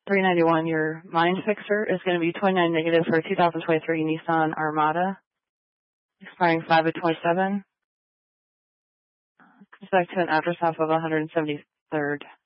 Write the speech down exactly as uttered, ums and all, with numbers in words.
three ninety-one, your mind fixer is going to be twenty-nine negative for a two thousand twenty-three Nissan Armada, expiring five of twenty-seven. Comes back to an address off of one hundred seventy-third.